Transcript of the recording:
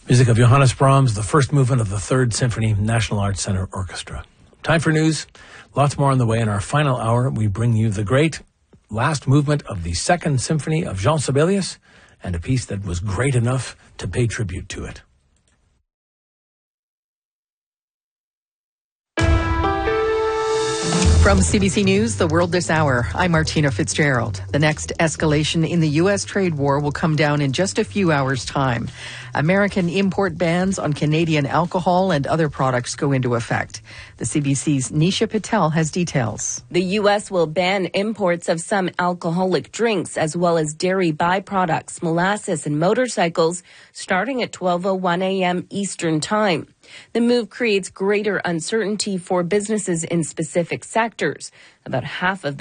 Music of Johannes Brahms, the first movement of the Third Symphony, National Arts Centre Orchestra. Time for news. Lots more on the way. In our final hour, we bring you the great last movement of the Second Symphony of Jean Sibelius and a piece that was great enough to pay tribute to it. From CBC News, The World This Hour, I'm Martina Fitzgerald. The next escalation in the U.S. trade war will come down in just a few hours' time. American import bans on Canadian alcohol and other products go into effect. The CBC's Nisha Patel has details. The U.S. will ban imports of some alcoholic drinks as well as dairy byproducts, molasses, and motorcycles starting at 12:01 a.m. Eastern Time. The move creates greater uncertainty for businesses in specific sectors. About half of